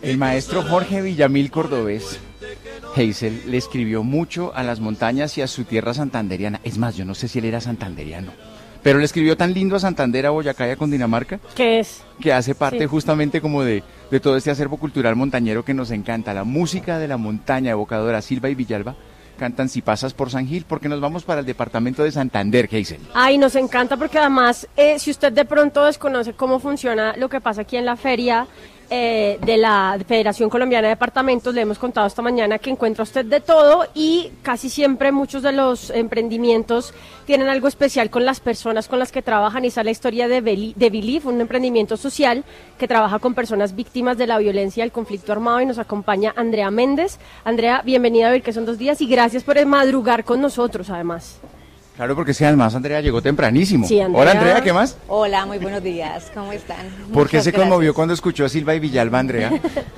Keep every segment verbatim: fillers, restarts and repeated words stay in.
El maestro Jorge Villamil Cordobés, Hazel, le escribió mucho a las montañas y a su tierra santanderiana. Es más, yo no sé si él era santanderiano, pero le escribió tan lindo a Santander, a Boyacá y a Cundinamarca. ¿Qué es? Que hace parte Sí. justamente como de, de todo este acervo cultural montañero que nos encanta. La música de la montaña, evocadora. Silva y Villalba cantan Si pasas por San Gil, porque nos vamos para el departamento de Santander, Hazel. Ay, nos encanta porque además, eh, si usted de pronto desconoce cómo funciona lo que pasa aquí en la feria eh, de la Federación Colombiana de Departamentos, le hemos contado esta mañana que encuentra usted de todo y casi siempre muchos de los emprendimientos tienen algo especial con las personas con las que trabajan, y esa es la historia de, Beli- de Believe, un emprendimiento social que trabaja con personas víctimas de la violencia y el conflicto armado, y nos acompaña Andrea Méndez. Andrea, bienvenida a Vivir que son dos días y gracias por madrugar con nosotros además. Claro, porque si además Andrea llegó tempranísimo. Sí, Andrea. Hola Andrea, ¿qué más? Hola, muy buenos días, ¿cómo están? ¿Por qué Muchas se conmovió gracias. cuando escuchó a Silva y Villalba, Andrea?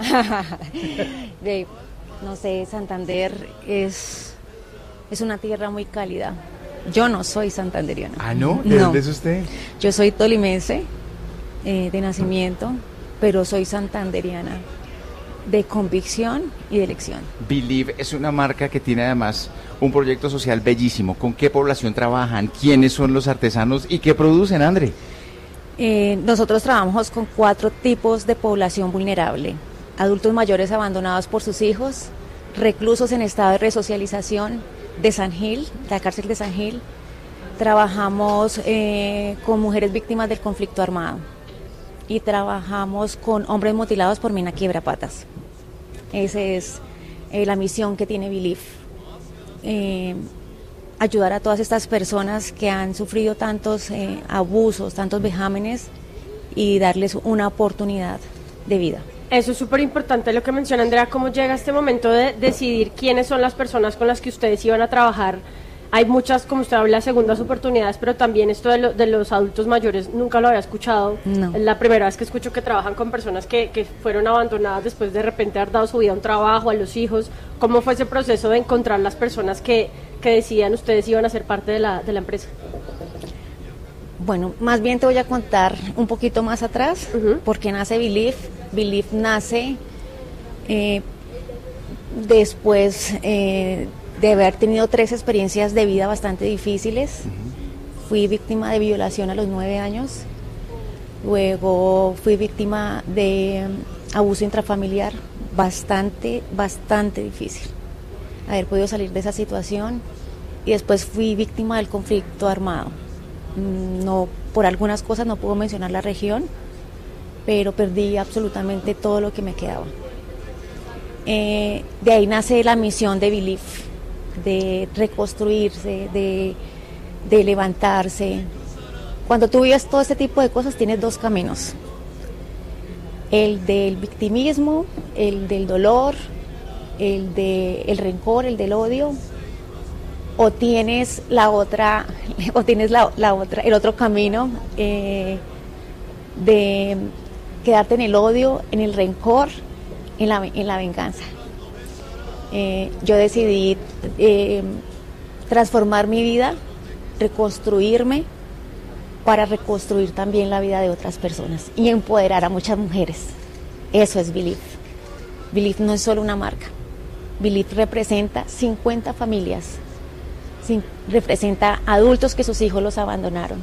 De, no sé, Santander es, es una tierra muy cálida. Yo no soy santanderiana. Ah, ¿no? ¿De No. dónde es usted? Yo soy tolimense eh, de nacimiento, pero soy santanderiana de convicción y de elección. Believe es una marca que tiene además un proyecto social bellísimo. ¿Con qué población trabajan? ¿Quiénes son los artesanos? ¿Y qué producen, Andre? Eh, nosotros trabajamos con cuatro tipos de población vulnerable: adultos mayores abandonados por sus hijos, reclusos en estado de resocialización de San Gil, la cárcel de San Gil. Trabajamos eh, con mujeres víctimas del conflicto armado y trabajamos con hombres mutilados por mina quiebrapatas. Esa es eh, la misión que tiene Believe. Eh, ayudar a todas estas personas que han sufrido tantos eh, abusos, tantos vejámenes, y darles una oportunidad de vida. Eso es súper importante lo que menciona Andrea, cómo llega este momento de decidir quiénes son las personas con las que ustedes iban a trabajar. Hay muchas, como usted habla, segundas oportunidades, pero también esto de, lo, de los adultos mayores nunca lo había escuchado. No. Es la primera vez que escucho que trabajan con personas que, que fueron abandonadas después de repente haber dado su vida a un trabajo, a los hijos. ¿Cómo fue ese proceso de encontrar las personas que, que decían ustedes iban a ser parte de la, de la empresa? Bueno, más bien te voy a contar un poquito más atrás, Uh-huh. porque nace Believe. Believe nace eh, después eh, de haber tenido tres experiencias de vida bastante difíciles. Uh-huh. Fui víctima de violación a los nueve años, luego fui víctima de um, abuso intrafamiliar, bastante, bastante difícil haber podido salir de esa situación, y después fui víctima del conflicto armado. No, por algunas cosas no puedo mencionar la región, pero perdí absolutamente todo lo que me quedaba. Eh, de ahí nace la misión de Believe, de reconstruirse, de, de levantarse. Cuando tú vives todo este tipo de cosas, tienes dos caminos: el del victimismo, el del dolor, el del rencor, el del odio, o tienes la otra, o tienes la, la otra, el otro camino eh, de quedarte en el odio, en el rencor, en la, en la venganza. Eh, yo decidí eh, transformar mi vida, reconstruirme, para reconstruir también la vida de otras personas y empoderar a muchas mujeres. Eso es Believe. Believe no es solo una marca. Believe representa cincuenta familias. Representa adultos que sus hijos los abandonaron,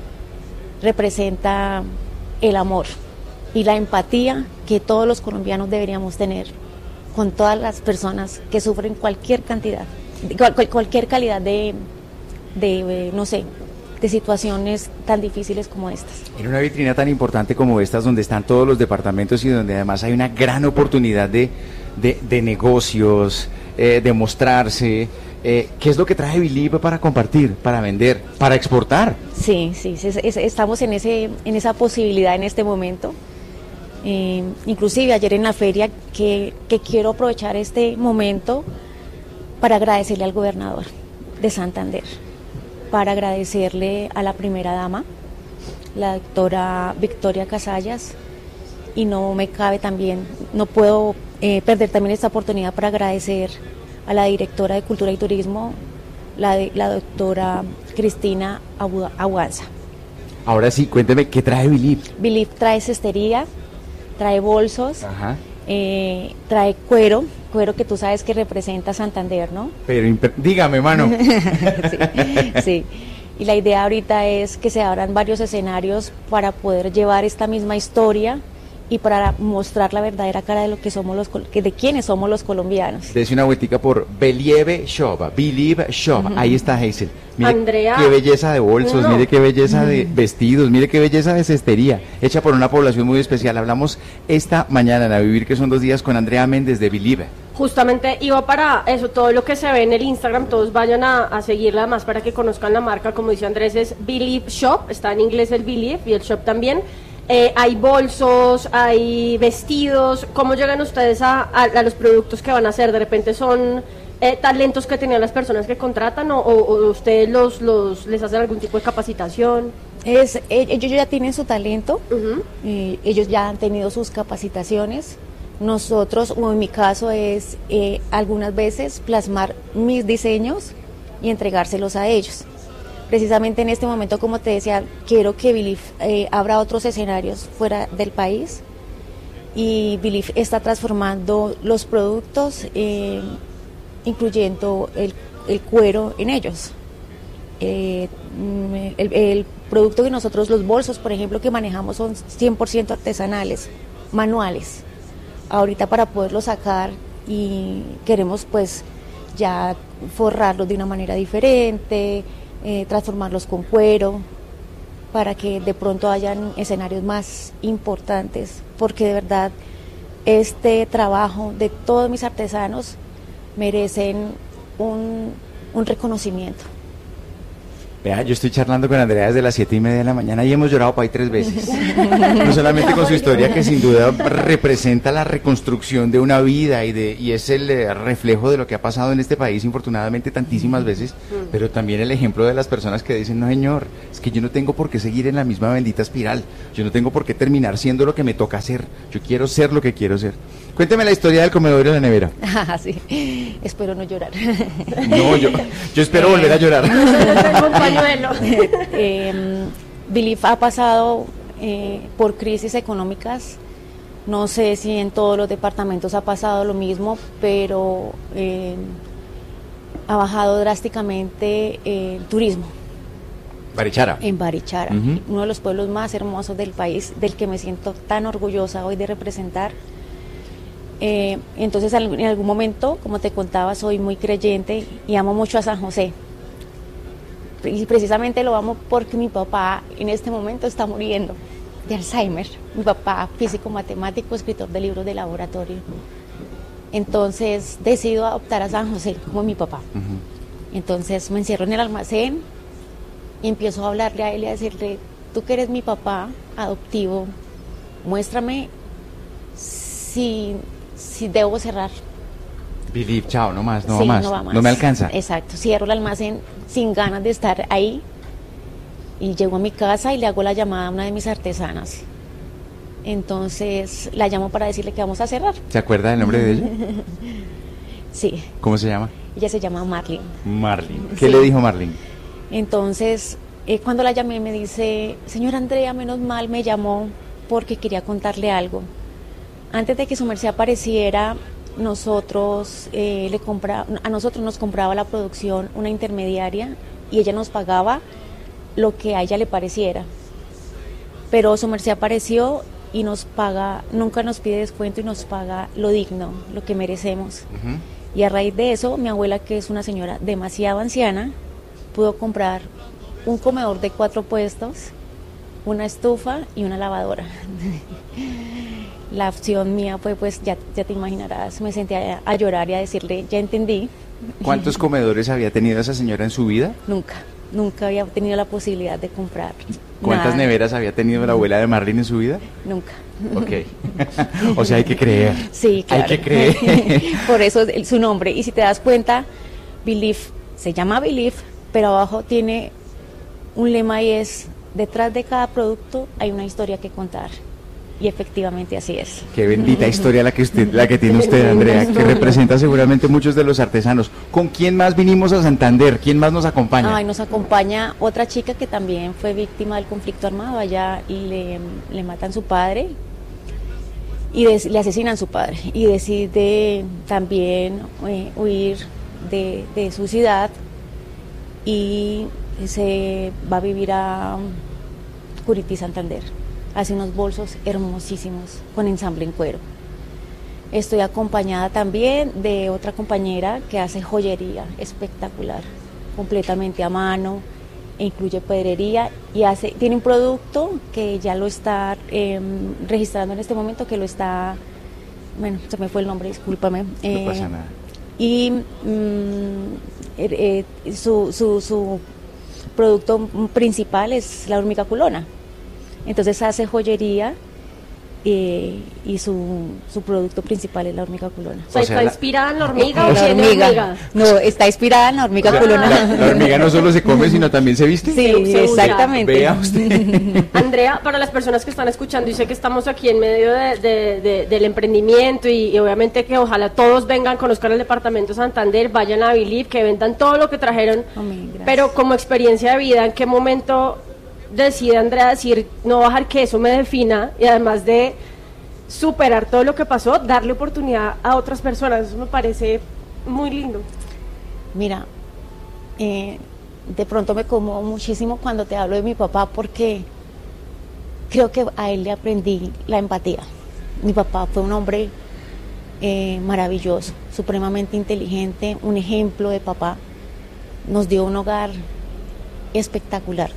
representa el amor y la empatía que todos los colombianos deberíamos tener con todas las personas que sufren cualquier cantidad, cual, cualquier calidad de, de, no sé, de situaciones tan difíciles como estas. En una vitrina tan importante como estas, donde están todos los departamentos y donde además hay una gran oportunidad de, de, de negocios, eh, de mostrarse. Eh, ¿Qué es lo que trae Believe para compartir, para vender, para exportar? Sí, sí, es, es, estamos en ese, en esa posibilidad en este momento. Eh, inclusive ayer en la feria, que, que quiero aprovechar este momento para agradecerle al gobernador de Santander, para agradecerle a la primera dama, la doctora Victoria Casallas, y no me cabe también, no puedo eh, perder también esta oportunidad para agradecer a la directora de Cultura y Turismo, la, de, la doctora Cristina Aguanza. Ahora sí, cuénteme, ¿qué trae Believe? Believe trae cestería, trae bolsos, Ajá. Eh, trae cuero, cuero que tú sabes que representa Santander, ¿no? Pero imper- dígame, mano. sí, sí. Y la idea ahorita es que se abran varios escenarios para poder llevar esta misma historia y para mostrar la verdadera cara de lo que somos los col- que de quiénes somos los colombianos. Dese una vueltica por Believe Shop, Believe Shop. Uh-huh. Ahí está Hazel. Mire Andrea, qué belleza de bolsos, no. Mire qué belleza uh-huh. de vestidos, mire qué belleza de cestería, hecha por una población muy especial. Hablamos esta mañana en A Vivir, que son dos días, con Andrea Méndez de Believe. Justamente iba para eso, todo lo que se ve en el Instagram, todos vayan a, a seguirla además para que conozcan la marca. Como dice Andrés, es Believe Shop, está en inglés el Believe y el Shop también. Eh, hay bolsos, hay vestidos. ¿Cómo llegan ustedes a, a, a los productos que van a hacer? ¿De repente son eh, talentos que tenían las personas que contratan o, o, o ustedes los, los les hacen algún tipo de capacitación? Es, ellos ya tienen su talento, Uh-huh. eh, ellos ya han tenido sus capacitaciones. Nosotros, o en mi caso, es eh, algunas veces plasmar mis diseños y entregárselos a ellos. Precisamente en este momento, como te decía, quiero que Believe eh, abra otros escenarios fuera del país, y Believe está transformando los productos, eh, incluyendo el, el cuero en ellos. Eh, el, el producto que nosotros, los bolsos, por ejemplo, que manejamos son cien por ciento artesanales, manuales. Ahorita para poderlos sacar y queremos pues ya forrarlos de una manera diferente, eh, transformarlos con cuero, para que de pronto hayan escenarios más importantes, porque de verdad este trabajo de todos mis artesanos merecen un, un reconocimiento. Vea, yo estoy charlando con Andrea desde las siete y media de la mañana y hemos llorado para ahí tres veces. No solamente con su historia, que sin duda representa la reconstrucción de una vida y de y es el eh, reflejo de lo que ha pasado en este país, infortunadamente, tantísimas veces, pero también el ejemplo de las personas que dicen, no señor, es que yo no tengo por qué seguir en la misma bendita espiral, yo no tengo por qué terminar siendo lo que me toca ser, yo quiero ser lo que quiero ser. Cuénteme la historia del comedor y de la nevera. Ah, sí, espero no llorar. No, yo, yo espero eh, volver a llorar. eh, Believe ha pasado eh, por crisis económicas, no sé si en todos los departamentos ha pasado lo mismo, pero eh, ha bajado drásticamente eh, el turismo. Barichara. En Barichara, uh-huh. uno de los pueblos más hermosos del país, del que me siento tan orgullosa hoy de representar. Eh, entonces en algún momento, como te contaba, soy muy creyente y amo mucho a San José, y precisamente lo amo porque mi papá en este momento está muriendo de Alzheimer. Mi papá, físico matemático, escritor de libros de laboratorio. Entonces decido adoptar a San José como mi papá. Uh-huh. Entonces me encierro en el almacén y empiezo a hablarle a él y a decirle, tú que eres mi papá adoptivo, muéstrame si si debo cerrar. Believe, chao, no más, no sí, más. no va más, no me alcanza. Exacto, cierro el almacén sin ganas de estar ahí y llego a mi casa y le hago la llamada a una de mis artesanas. Entonces la llamo para decirle que vamos a cerrar. ¿Se acuerda del nombre de ella? Sí. ¿Cómo se llama? Ella se llama Marlene. Marlene. ¿Qué sí. le dijo Marlene? Entonces, eh, cuando la llamé me dice, señora Andrea, menos mal me llamó porque quería contarle algo. Antes de que su merced apareciera, nosotros eh, le compra, a nosotros nos compraba la producción una intermediaria y ella nos pagaba lo que a ella le pareciera. Pero su merced apareció y nos paga, nunca nos pide descuento y nos paga lo digno, lo que merecemos. Uh-huh. Y a raíz de eso, mi abuela, que es una señora demasiado anciana, pudo comprar un comedor de cuatro puestos, una estufa y una lavadora. La opción mía fue, pues, ya, ya te imaginarás, me senté a, a llorar y a decirle, ya entendí. ¿Cuántos comedores había tenido esa señora en su vida? Nunca, nunca había tenido la posibilidad de comprar. ¿Cuántas nada. neveras había tenido la abuela de Marlene en su vida? Nunca. Ok. O sea, hay que creer. Sí, claro. Hay que creer. Por eso es su nombre. Y si te das cuenta, Believe, se llama Believe, pero abajo tiene un lema y es, detrás de cada producto hay una historia que contar. Y efectivamente así es. Qué bendita historia la que usted, la que tiene usted, Andrea, que representa seguramente muchos de los artesanos. ¿Con quién más vinimos a Santander? ¿Quién más nos acompaña? Ay, nos acompaña otra chica que también fue víctima del conflicto armado. Allá le, le matan su padre y de, le asesinan a su padre y decide también eh, huir de, de su ciudad y se va a vivir a Curití, Santander. Hace unos bolsos hermosísimos con ensamble en cuero. Estoy acompañada también de otra compañera que hace joyería espectacular, completamente a mano, e incluye pedrería y hace, tiene un producto que ya lo está eh, registrando en este momento, que lo está, bueno, se me fue el nombre, discúlpame. Eh, no pasa nada. Y mm, eh, eh, su, su, su producto principal es la hormiga culona. Entonces hace joyería eh, y su, su producto principal es la hormiga culona. O sea, ¿está la... inspirada en la hormiga o la tiene hormiga. hormiga? No, está inspirada en la hormiga O sea, culona. La, la hormiga no solo se come, sino también se viste. Sí, se usa. exactamente. Vea usted. Andrea, para las personas que están escuchando, y sé que estamos aquí en medio de, de, de, del emprendimiento y, y obviamente que ojalá todos vengan, conozcan el departamento Santander, vayan a Believe, que vendan todo lo que trajeron, Amén, gracias. pero como experiencia de vida, ¿en qué momento decide Andrea decir, no dejar que eso me defina y además de superar todo lo que pasó, darle oportunidad a otras personas? Eso me parece muy lindo. Mira, eh, de pronto me conmuevo muchísimo cuando te hablo de mi papá porque creo que a él le aprendí la empatía. Mi papá fue un hombre eh, maravilloso, supremamente inteligente, un ejemplo de papá. Nos dio un hogar espectacular.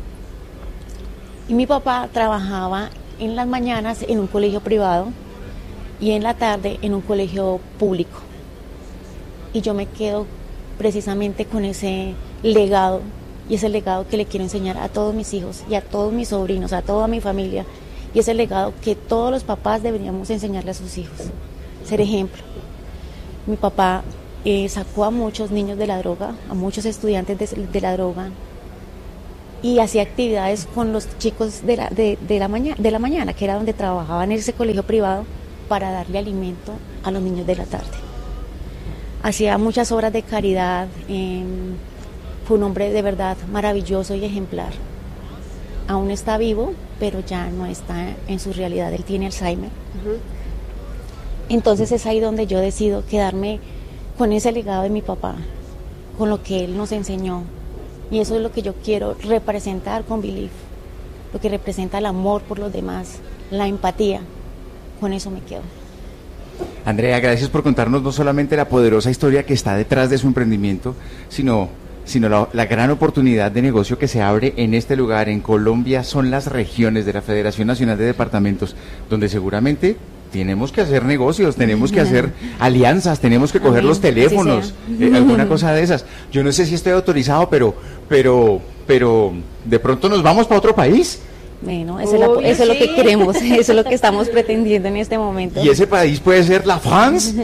Y mi papá trabajaba en las mañanas en un colegio privado y en la tarde en un colegio público. Y yo me quedo precisamente con ese legado, y ese legado que le quiero enseñar a todos mis hijos y a todos mis sobrinos, a toda mi familia, y ese legado que todos los papás deberíamos enseñarle a sus hijos, ser ejemplo. Mi papá eh, sacó a muchos niños de la droga, a muchos estudiantes de, de la droga, y hacía actividades con los chicos de la, de, de, la mañana, de la mañana, que era donde trabajaba en ese colegio privado, para darle alimento a los niños de la tarde. Hacía muchas obras de caridad, eh, fue un hombre de verdad maravilloso y ejemplar. Aún está vivo, pero ya no está en su realidad, él tiene Alzheimer. Uh-huh. Entonces es ahí donde yo decido quedarme con ese legado de mi papá, con lo que él nos enseñó. Y eso es lo que yo quiero representar con Believe, lo que representa el amor por los demás, la empatía. Con eso me quedo. Andrea, gracias por contarnos no solamente la poderosa historia que está detrás de su emprendimiento, sino, sino la, la gran oportunidad de negocio que se abre en este lugar. En Colombia son las regiones de la Federación Nacional de Departamentos, donde seguramente tenemos que hacer negocios, tenemos que hacer alianzas, tenemos que coger Amén. Los teléfonos, eh, alguna cosa de esas. Yo no sé si estoy autorizado, pero, pero, pero de pronto nos vamos para otro país. Bueno, eso, Uy, es, la, eso sí. es lo que queremos, eso es lo que estamos pretendiendo en este momento. ¿Y ese país puede ser la France?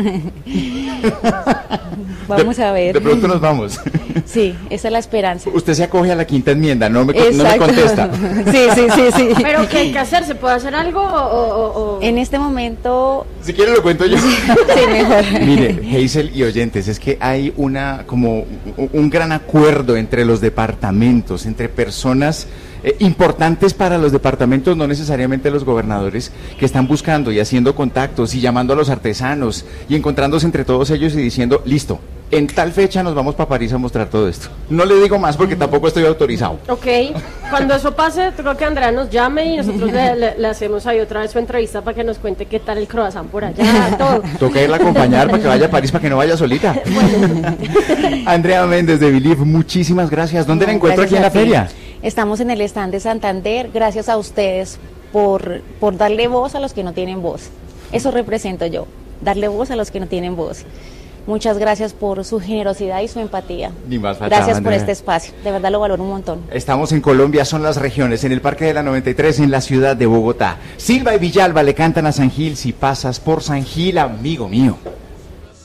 Vamos de, a ver. De pronto nos vamos. Sí, esa es la esperanza. Usted se acoge a la quinta enmienda, no me, no me contesta. Sí, sí, sí, sí. ¿Pero qué hay que hacer? ¿Se puede hacer algo o, o, o... En este momento... Si quiere lo cuento yo. Sí, mejor. Mire, Hazel y oyentes, es que hay una como un gran acuerdo entre los departamentos, entre personas eh, importantes para los departamentos, no necesariamente los gobernadores, que están buscando y haciendo contactos y llamando a los artesanos y encontrándose entre todos ellos y diciendo, listo, en tal fecha nos vamos para París a mostrar todo esto. No le digo más porque tampoco estoy autorizado. Ok, cuando eso pase, creo que Andrea nos llame y nosotros le, le, le hacemos ahí otra vez su entrevista para que nos cuente qué tal el croissant por allá, todo. Toca irla a acompañar para que vaya a París, para que no vaya solita. Bueno. Andrea Méndez de Believe, muchísimas gracias. ¿Dónde no, la encuentro aquí en la feria? Estamos en el stand de Santander, gracias a ustedes por, por darle voz a los que no tienen voz. Eso represento yo, darle voz a los que no tienen voz. Muchas gracias por su generosidad y su empatía. Ni más faltaba, gracias por Andrea. este espacio, de verdad lo valoro un montón. Estamos en Colombia, son las regiones, en el Parque de la noventa y tres, en la ciudad de Bogotá. Silva y Villalba le cantan a San Gil, si pasas por San Gil, amigo mío.